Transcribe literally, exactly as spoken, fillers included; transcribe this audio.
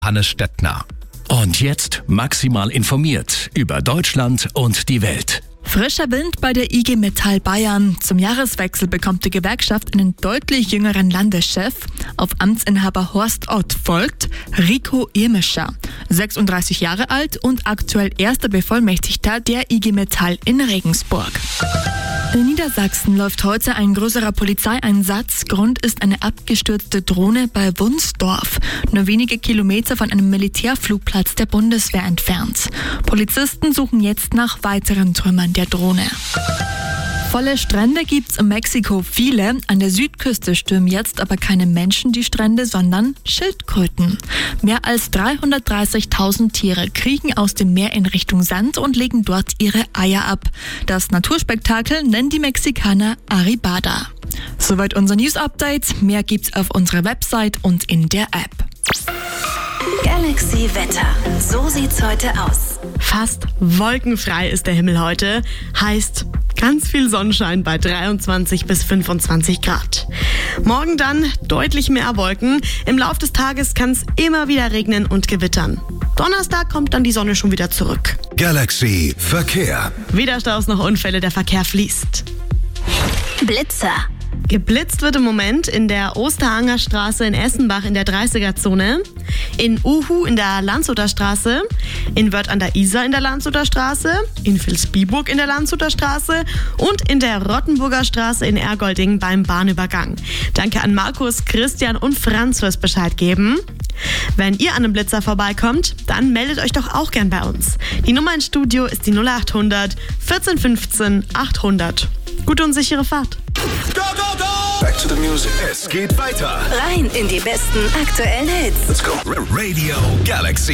Hannes Stettner. Und jetzt maximal informiert über Deutschland und die Welt. Frischer Wind bei der I G Metall Bayern. Zum Jahreswechsel bekommt die Gewerkschaft einen deutlich jüngeren Landeschef. Auf Amtsinhaber Horst Ott folgt Rico Irmischer, sechsunddreißig Jahre alt und aktuell erster Bevollmächtigter der I G Metall in Regensburg. In Niedersachsen läuft heute ein größerer Polizeieinsatz. Grund ist eine abgestürzte Drohne bei Wunsdorf, nur wenige Kilometer von einem Militärflugplatz der Bundeswehr entfernt. Polizisten suchen jetzt nach weiteren Trümmern der Drohne. Volle Strände gibt's in Mexiko viele. An der Südküste stürmen jetzt aber keine Menschen die Strände, sondern Schildkröten. Mehr als dreihundertdreißigtausend Tiere kriechen aus dem Meer in Richtung Sand und legen dort ihre Eier ab. Das Naturspektakel nennen die Mexikaner Arribada. Soweit unser News-Update. Mehr gibt's auf unserer Website und in der App. Galaxy Wetter. So sieht's heute aus. Fast wolkenfrei ist der Himmel heute. Heißt ganz viel Sonnenschein bei dreiundzwanzig bis fünfundzwanzig Grad. Morgen dann deutlich mehr Wolken. Im Lauf des Tages kann es immer wieder regnen und gewittern. Donnerstag kommt dann die Sonne schon wieder zurück. Galaxy Verkehr. Weder Staus noch Unfälle, der Verkehr fließt. Blitzer. Geblitzt wird im Moment in der Osterhanger Straße in Essenbach in der dreißiger-Zone, in Uhu in der Landshuter Straße, in Wörth an der Isar in der Landshuter Straße, in Vilsbiburg in der Landshuter Straße und in der Rottenburger Straße in Ergolding beim Bahnübergang. Danke an Markus, Christian und Franz fürs Bescheid geben. Wenn ihr an einem Blitzer vorbeikommt, dann meldet euch doch auch gern bei uns. Die Nummer ins Studio ist die null acht hundert vierzehn fünfzehn achthundert. Gute und sichere Fahrt. Go, go, go! Back to the music. Es geht weiter. Rein in die besten aktuellen Hits. Let's go. Radio Galaxy.